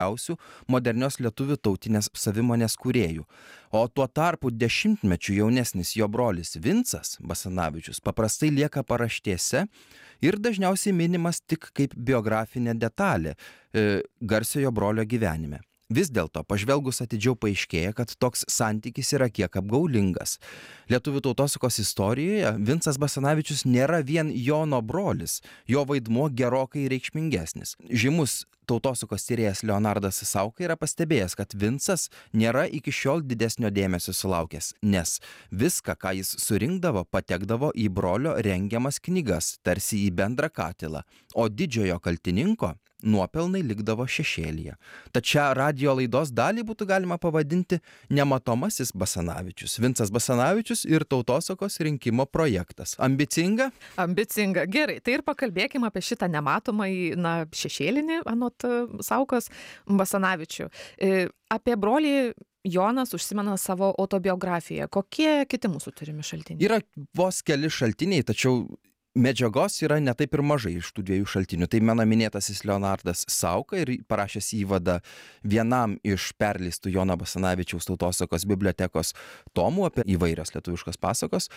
ryškiausių modernios lietuvių tautinės savimonės kūrėjų. O tuo tarpu 10 mečių jaunesnis jo brolis Vincas Basanavičius paprastai lieka paraštėse ir dažniausiai minimas tik kaip biografinė detalė garsiojo brolio gyvenime. Vis dėlto, pažvelgus atidžiau paaiškėja, kad toks santykis yra kiek apgaulingas. Lietuvių tautosakos istorijoje Vincas Basanavičius nėra vien Jono brolis, jo vaidmuo gerokai reikšmingesnis. Žymus tautosakos tyrėjas Leonardas Sauka yra pastebėjęs, kad Vincas nėra iki šiol didesnio dėmesio sulaukęs, nes viską, ką jis surinkdavo, patekdavo į brolio rengiamas knygas, tarsi į bendrą katilą, o didžiojo kaltininko nuopelnai likdavo šešėlyje. Tad šią radijo laidos dalį būtų galima pavadinti Nematomasis Basanavičius. Vincas Basanavičius ir tautosakos rinkimo projektas. Ambicinga? Ambicinga. Gerai, tai ir pakalbėkime apie šitą nematomąjį, šešėlinį, anot Saukos, Basanavičių. Apie brolį Jonas užsimena savo autobiografiją. Kokie kiti mūsų turimi šaltiniai? Yra vos keli šaltiniai, tačiau medžiagos yra ne taip ir mažai iš tų dviejų šaltinių. Tai mano minėtasis Leonardas Sauka ir parašęs įvadą vienam iš perleistų Jono Basanavičiaus tautosakos bibliotekos tomų apie įvairias lietuviškas pasakos.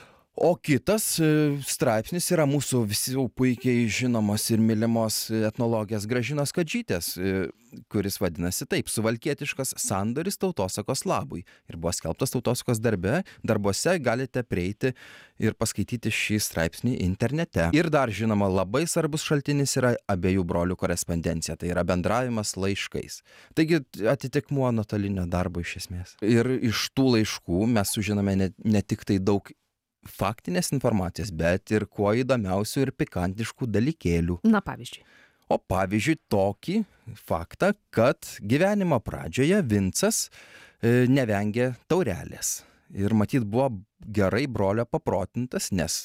O kitas straipsnis yra mūsų visi puikiai žinomos ir mylimos etnologės Gražinos Kadžytės, kuris vadinasi taip: Suvalkietiškas sandoris tautosakos labui. Ir buvo skelbtas tautosakos darbuose, galite prieiti ir paskaityti šį straipsnį internete. Ir dar žinoma, labai svarbus šaltinis yra abiejų brolių korespondencija, tai yra bendravimas laiškais. Taigi atitikmuo nuotolinio darbo iš esmės. Ir iš tų laiškų mes sužinome ne tik tai daug faktinės informacijos, bet ir kuo įdomiausių ir pikantiškų dalykėlių. Na, pavyzdžiui. O pavyzdžiui, tokį faktą, kad gyvenimo pradžioje Vincas nevengė taurelės. Ir matyt buvo gerai brolio paprotintas, nes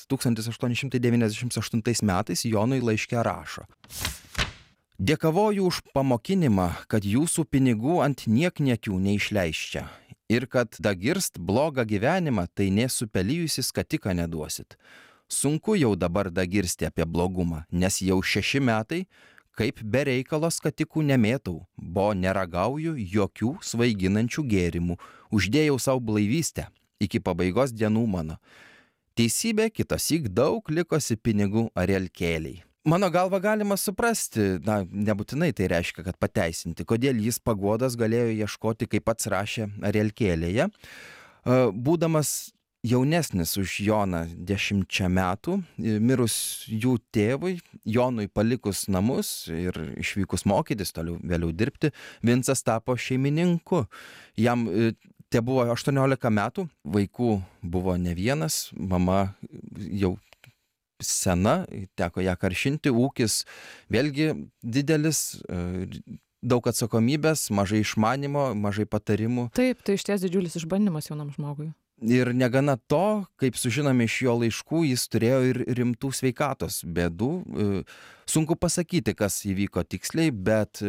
1898 metais Jonui laiške rašo: Dėkavoju už pamokinimą, kad jūsų pinigų ant niekniekių neišleiščia. Ir kad dagirst blogą gyvenimą, tai nesupelijusi skatiką neduosit. Sunku jau dabar dagirsti apie blogumą, nes jau 6 metai, kaip be reikalo skatikų nemėtau, bo neragauju jokių svaiginančių gėrimų, uždėjau savo blaivystę iki pabaigos dienų mano. Teisybė, kitąsyk daug likosi pinigų arielkėliai. Mano galva galima suprasti, nebūtinai tai reiškia, kad pateisinti, kodėl jis paguodos galėjo ieškoti, kaip pats rašė arielkėlėje. Būdamas jaunesnis už Joną 10 metų, mirus jų tėvui, Jonui palikus namus ir išvykus mokytis, vėliau dirbti, Vincas tapo šeimininku. Jam tebuvo 18 metų, vaikų buvo ne vienas, mama jau sena, teko ją karšinti, ūkis vėlgi didelis, daug atsakomybės, mažai išmanimo, mažai patarimų. Taip, tai išties didžiulis išbandymas jaunam žmogui. Ir negana to, kaip sužinome iš jo laiškų, jis turėjo ir rimtų sveikatos bėdų. Sunku pasakyti, kas įvyko tiksliai, bet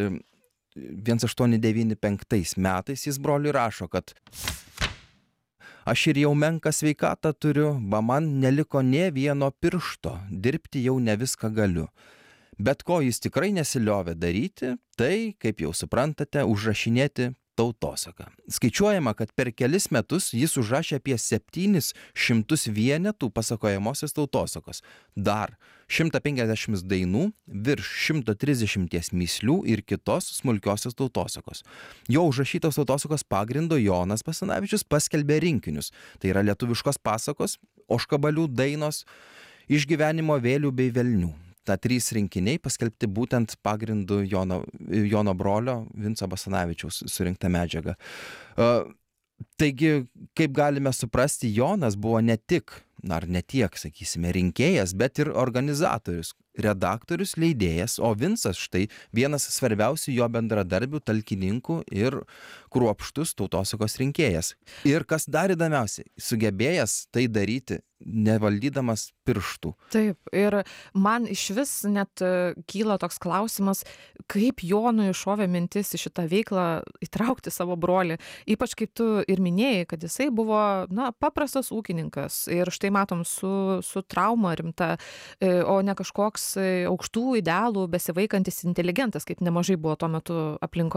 1895 metais jis broliui rašo, kad aš ir jau menką sveikatą turiu, man neliko nė vieno piršto, dirbti jau ne viską galiu. Bet ko jis tikrai nesiliovė daryti, tai, kaip jau suprantate, užrašinėti tautosaką. Skaičiuojama, kad per kelis metus jis užrašė apie 700 vienetų pasakojamosios tautosakos. Dar 150 dainų, virš 130 mįslių ir kitos smulkiosios tautosakos. Jo užrašytos tautosakos pagrindo Jonas Basanavičius paskelbė rinkinius. Tai yra lietuviškos pasakos, ožkabalių dainos, išgyvenimo vėlių bei velnių. Ta 3 rinkiniai paskelbti būtent pagrindu Jono brolio Vinco Basanavičiaus surinkta medžiaga. Taigi, kaip galime suprasti, Jonas buvo ne tik, ar ne tiek, sakysime, rinkėjas, bet ir organizatorius, redaktorius, leidėjas, o Vincas štai vienas svarbiausių jo bendradarbių, talkininkų ir kruopštus tautosakos rinkėjas. Ir kas dar įdomiausiai, sugebėjęs tai daryti nevaldydamas pirštų. Taip, ir man išvis net kyla toks klausimas, kaip Jonui šovė mintis į šitą veiklą įtraukti savo brolį. Ypač kaip tu ir minėjai, kad jisai buvo paprastas ūkininkas ir štai matom su trauma rimta, o ne kažkoks aukštų idealų besivaikantis inteligentas, kaip nemažai buvo tuo metu aplinkoje.